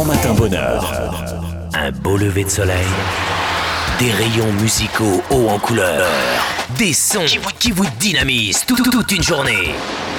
Grand Matin Bonheur. Un beau lever de soleil, des rayons musicaux hauts en couleur, des sons qui vous dynamisent toute une journée.